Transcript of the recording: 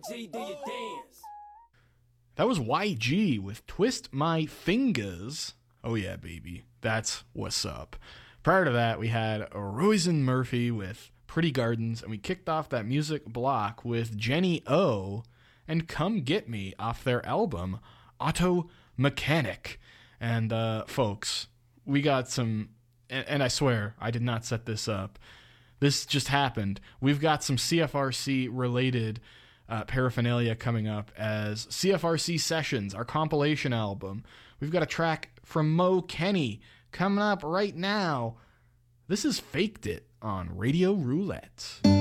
G, do your dance. That was YG with Twist My Fingers. Oh yeah, baby. That's what's up. Prior to that, we had Roisin Murphy with Pretty Gardens, and we kicked off that music block with Jenny O and Come Get Me off their album Auto Mechanic. And folks, we got some, and I swear I did not set this up. This just happened. We've got some CFRC related paraphernalia coming up as CFRC Sessions, our compilation album. We've got a track from Mo Kenny coming up right now. This is Faked It on Radio Roulette.